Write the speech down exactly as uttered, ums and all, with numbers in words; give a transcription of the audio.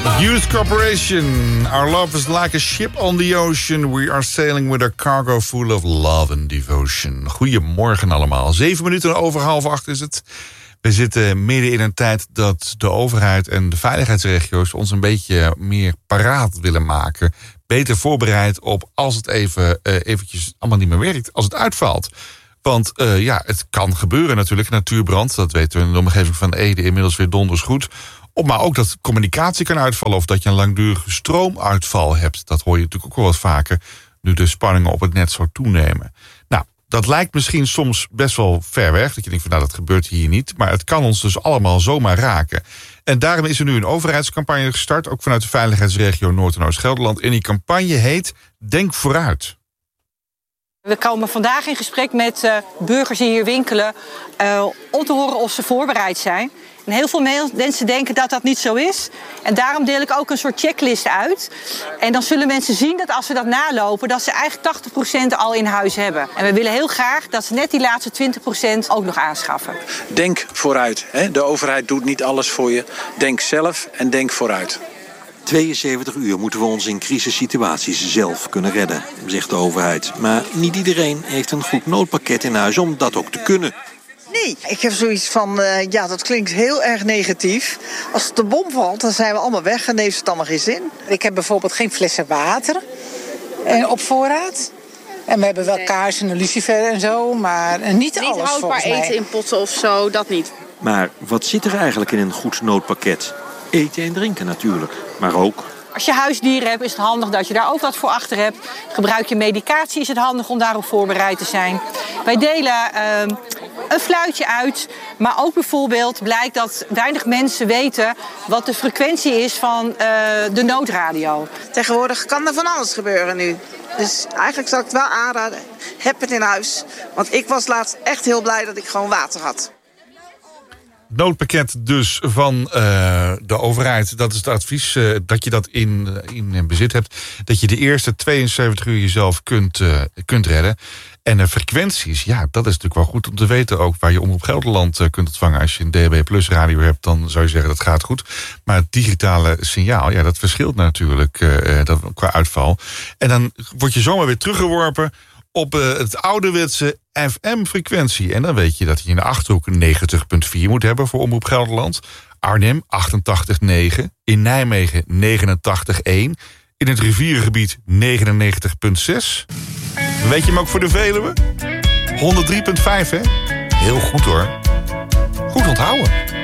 Youth Corporation. Our love is like a ship on the ocean. We are sailing with a cargo full of love and devotion. Goedemorgen allemaal. Zeven minuten over half acht is het. We zitten midden in een tijd dat de overheid en de veiligheidsregio's ons een beetje meer paraat willen maken. Beter voorbereid op als het even uh, eventjes allemaal niet meer werkt. Als het uitvalt. Want uh, ja, het kan gebeuren natuurlijk. Natuurbrand, dat weten we in de omgeving van Ede inmiddels weer donders goed. Op, maar ook dat communicatie kan uitvallen of dat je een langdurige stroomuitval hebt. Dat hoor je natuurlijk ook wel wat vaker, nu de spanningen op het net zo toenemen. Nou, dat lijkt misschien soms best wel ver weg. Dat je denkt van nou, dat gebeurt hier niet. Maar het kan ons dus allemaal zomaar raken. En daarom is er nu een overheidscampagne gestart, ook vanuit de veiligheidsregio Noord- en Oost-Gelderland. En die campagne heet Denk Vooruit. We komen vandaag in gesprek met uh, burgers die hier winkelen uh, om te horen of ze voorbereid zijn. En heel veel mensen denken dat dat niet zo is. En daarom deel ik ook een soort checklist uit. En dan zullen mensen zien dat als ze dat nalopen, dat ze eigenlijk tachtig procent al in huis hebben. En we willen heel graag dat ze net die laatste twintig procent ook nog aanschaffen. Denk vooruit. Hè? De overheid doet niet alles voor je. Denk zelf en denk vooruit. tweeënzeventig uur moeten we ons in crisissituaties zelf kunnen redden, zegt de overheid. Maar niet iedereen heeft een goed noodpakket in huis om dat ook te kunnen. Nee, ik heb zoiets van, uh, ja, dat klinkt heel erg negatief. Als de bom valt, dan zijn we allemaal weg en heeft het allemaal geen zin. Ik heb bijvoorbeeld geen flessen water uh, op voorraad. En we hebben wel kaarsen en lucifer en zo, maar niet, niet alles Niet houdbaar eten in potten of zo, dat niet. Maar wat zit er eigenlijk in een goed noodpakket? Eten en drinken natuurlijk, maar ook... Als je huisdieren hebt, is het handig dat je daar ook wat voor achter hebt. Gebruik je medicatie, is het handig om daarop voorbereid te zijn. Wij delen uh, een fluitje uit, maar ook bijvoorbeeld blijkt dat weinig mensen weten wat de frequentie is van uh, de noodradio. Tegenwoordig kan er van alles gebeuren nu. Dus eigenlijk zou ik het wel aanraden, heb het in huis. Want ik was laatst echt heel blij dat ik gewoon water had. Noodpakket dus van uh, de overheid. Dat is het advies uh, dat je dat in, in bezit hebt. Dat je de eerste tweeënzeventig uur jezelf kunt, uh, kunt redden. En de frequenties, ja, dat is natuurlijk wel goed om te weten ook waar je Omroep Gelderland uh, kunt ontvangen. Als je een D A B plus radio hebt, dan zou je zeggen dat gaat goed. Maar het digitale signaal, ja, dat verschilt natuurlijk uh, dat, qua uitval. En dan word je zomaar weer teruggeworpen op uh, het ouderwetse F M-frequentie. En dan weet je dat je in de Achterhoek negentig komma vier moet hebben voor Omroep Gelderland. Arnhem achtentachtig komma negen. In Nijmegen negenentachtig komma één. In het rivierengebied negenennegentig komma zes. Weet je hem ook voor de Veluwe? honderd drie komma vijf, hè? Heel goed hoor. Goed onthouden.